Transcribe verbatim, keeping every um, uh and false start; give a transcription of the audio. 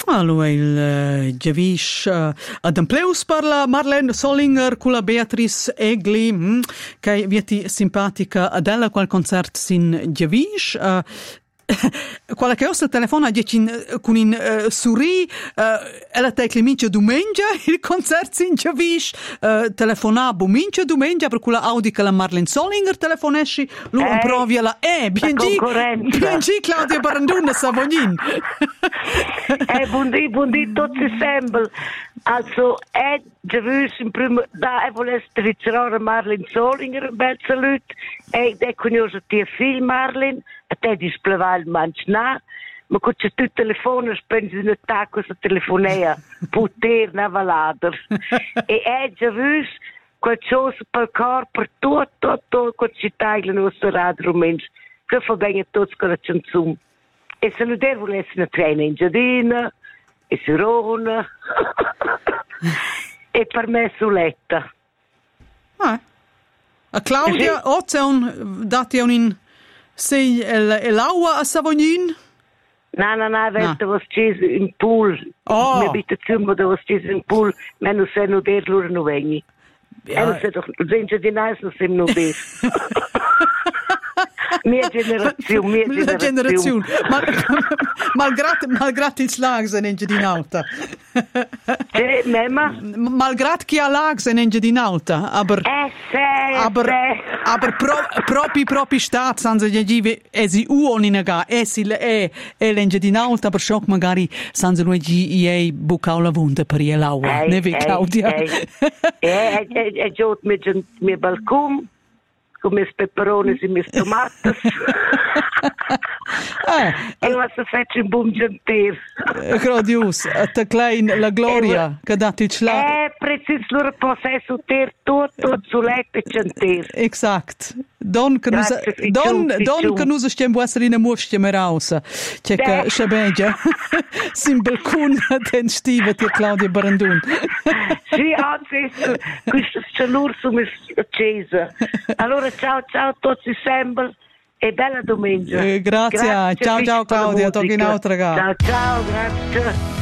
Allora, il Giavish uh, ad Ampleus parla Marlene Solinger con la Beatrice Egli, mm, che vieti simpatica ad ella qual concert sin Giavish. Uh, Quella che osta telefona con in uh, Suri, uh, ella te climincia domenica il concert sin Giavish, uh, telefona domenica domenica per quella Audi che la Marlene Solinger telefonesci, lui eh, improvia la eh, B and G, B and G Claudia Baranduna Savognin. Eh, buondì, buondì, tutti sempre. Also, eh, Giavish in prima, da, e volesse ricerare Marlene Solinger, un bel saluto, e e conosce tia figlia Marlene, a te displeva il mancina, ma con c'è tu telefono, spensi un attacco su telefonia, poter navalader. E è già visto qualcosa per corpo, per tutto, tutto, tutto, con città la nostra radio rumens, che fa bene a tutti con la canzone. E se non devo volesse una trena in giardina, e Sirona, e per me Suletta. Ah, a Claudia, o c'è un, dati un in... Sei l'acqua a Savognin? No, no, no, avete no. Sceso in pool. Oh. Mi abitazione dove sceso in pool, ma non sei non der loro non vegni. E non sei doch, gente di nice non sei non der. Mia generazione, mia generazione. Mal, malgrat, malgrat il slag se n'enge di nauta. Che, mamma? Malgrat chi ha lag se n'enge di nauta. Aber, eh, se, aber, se. aber pro, propi, propi stat, sanza gli esi uon in aga, esi le e, e l'enge di nauta, per shock magari sanza lui gli ei bucau la vunda per ie l'aua. Ne vi, Claudia? Eh, eh, eh, giù mi balcone. Con i peperoni e i tomati. eh, e ora si faccio un buon gentile. Claudius, te klein la gloria che dati il schlag. Eh, preciso loro possesso ter tutto, tutto su letto e gentile. Exact. Don che nos don don che nos stiamo essere in mustia merausa. C'è che scebegia. Sim balcon den stive ti Claudia Barandun. Sì, anzi, questo c'è l'urso mi accesa. Allora ciao ciao a tutti sempre e bella domenica. Eh, grazie. grazie. Ciao ciao Claudia, tocchi in altra gara. Ciao ciao, grazie.